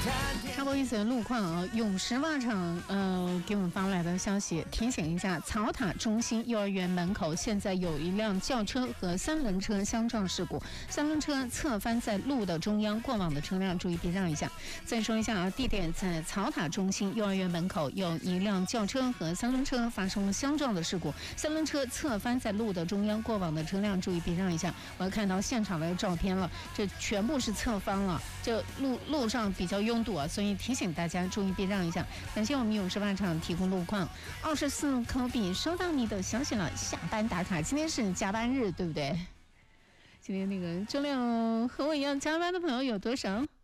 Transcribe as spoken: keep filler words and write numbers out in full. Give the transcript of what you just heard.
插播一则路况啊，永实袜厂呃给我们发来的消息，提醒一下，草塔中心幼儿园门口现在有一辆轿车和三轮车相撞事故，三轮车侧翻在路的中央，过往的车辆注意避让一下。再说一下啊，地点在草塔中心幼儿园门口有一辆轿车和三轮车发生了相撞的事故，三轮车侧翻在路的中央，过往的车辆注意避让一下。我要看到现场的照片了，这全部是侧翻了，这路路上比较拥堵啊，所以提醒大家注意避让一下。感谢我们永实袜厂提供路况。二十四科比收到你的消息了，下班打卡，今天是加班日，对不对？今天那个周六和我一样加班的朋友有多少？